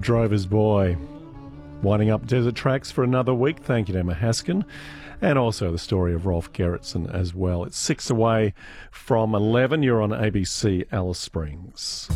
Drover's Boy. Winding up Desert Tracks for another week. Thank you to Emma Haskin. And also the story of Rolf Gerritsen as well. It's 6 away from 11. You're on ABC Alice Springs.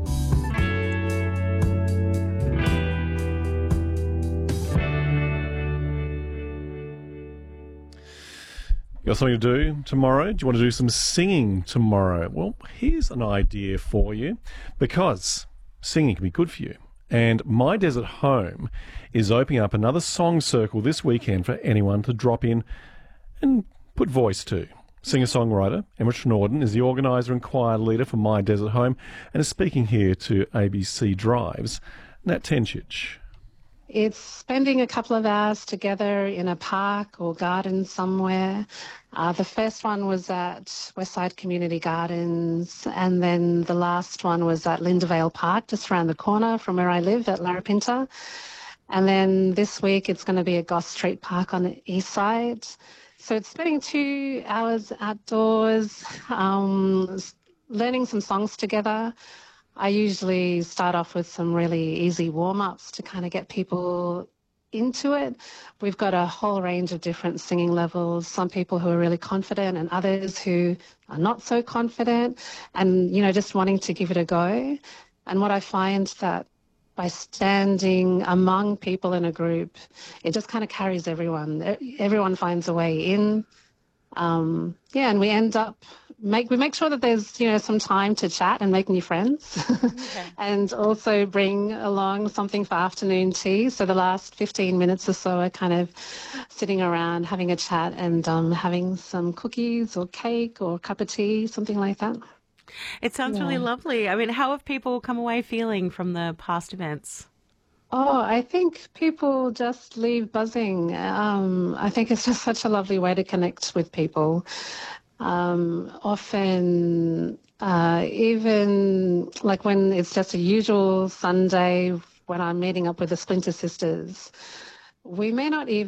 You got something to do tomorrow? Do you want to do some singing tomorrow? Well, here's an idea for you, because singing can be good for you. And My Desert Home is opening up another song circle this weekend for anyone to drop in and put voice to. Singer-songwriter Emma Norden is the organiser and choir leader for My Desert Home and is speaking here to ABC Drive's Nat Tenchich. It's spending a couple of hours together in a park or garden somewhere. The first one was at Westside Community Gardens, and then the last one was at Lindavale Park, just around the corner from where I live at Larapinta. And then this week it's going to be at Goss Street Park on the east side. So it's spending 2 hours outdoors, learning some songs together. I usually start off with some really easy warm-ups to kind of get people into it. We've got a whole range of different singing levels, some people who are really confident and others who are not so confident and, you know, just wanting to give it a go. And what I find that by standing among people in a group, it just kind of carries everyone. Everyone finds a way in. And we end up we make sure that there's, you know, some time to chat and make new friends. Okay. And also bring along something for afternoon tea. So the last 15 minutes or so are kind of sitting around having a chat and having some cookies or cake or a cup of tea, something like that. It sounds really lovely. I mean, how have people come away feeling from the past events? Oh, I think people just leave buzzing. I think it's just such a lovely way to connect with people. Often, even like when it's just a usual Sunday when I'm meeting up with the Splinter Sisters, we may not even